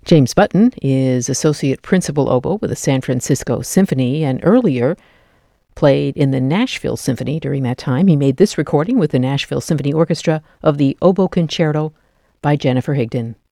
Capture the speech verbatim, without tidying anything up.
James Button is associate principal oboe with the San Francisco Symphony, and earlier played in the Nashville Symphony during that time. He made this recording with the Nashville Symphony Orchestra of the Oboe Concerto by Jennifer Higdon.